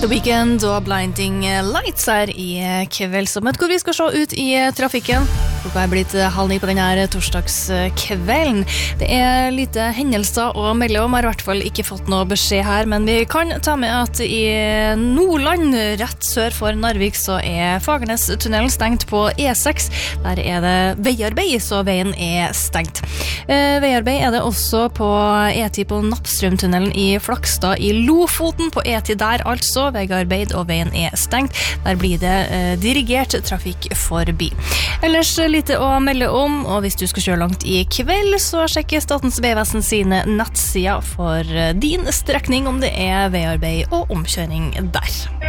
The Weeknd og Blinding Lights I kveldssommet, hvor vi skal se ut I trafikken. Klokka blitt 8:30 på denne torsdagskvelden. Det lite hendelser å melde om, har I hvert fall ikke fått noe beskjed her, men vi kan ta med at I Nordland, rett sør for Narvik, så Fagernes-tunnelen stengt på E6. Der det veiarbeid, så veien stengt. Veiarbeid det også på E10 på Nappstrømtunnelen I Flakstad I Lofoten, på E10 der altså, veiarbeid og veien stengt. Der blir det dirigert trafikk forbi. Ellers lite å melde om, og hvis du skal kjøre langt I kveld, så sjekk Statens vegvesen sine nettsider for din strekning om det veiarbeid og omkjøring der.